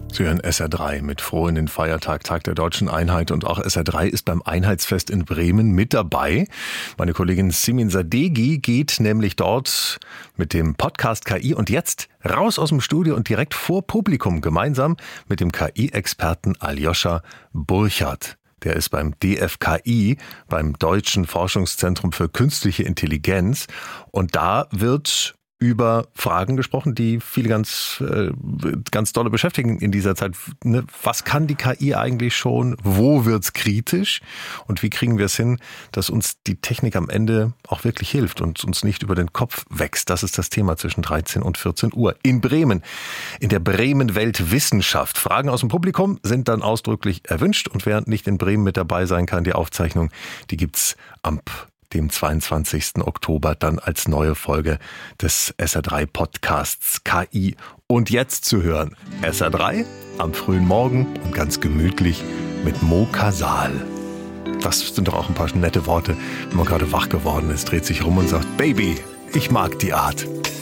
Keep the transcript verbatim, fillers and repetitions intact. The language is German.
Sie hören S R drei mit froh in den Feiertag, Tag der Deutschen Einheit, und auch S R drei ist beim Einheitsfest in Bremen mit dabei. Meine Kollegin Simin Sadeghi geht nämlich dort mit dem Podcast K I und jetzt raus aus dem Studio und direkt vor Publikum gemeinsam mit dem K I-Experten Aljoscha Burchardt. Der ist beim D F K I, beim Deutschen Forschungszentrum für Künstliche Intelligenz, und da wird über Fragen gesprochen, die viele ganz, äh, ganz dolle beschäftigen in dieser Zeit. Ne? Was kann die K I eigentlich schon? Wo wird's kritisch? Und wie kriegen wir es hin, dass uns die Technik am Ende auch wirklich hilft und uns nicht über den Kopf wächst? Das ist das Thema zwischen dreizehn und vierzehn Uhr in Bremen, in der Bremen Weltwissenschaft. Fragen aus dem Publikum sind dann ausdrücklich erwünscht, und wer nicht in Bremen mit dabei sein kann, die Aufzeichnung, die gibt's am dem zweiundzwanzigsten Oktober dann als neue Folge des S R drei Podcasts K I. Und jetzt zu hören, S R drei am frühen Morgen und ganz gemütlich mit Mo Kasal. Das sind doch auch ein paar nette Worte, wenn man gerade wach geworden ist, dreht sich rum und sagt, Baby, ich mag die Art.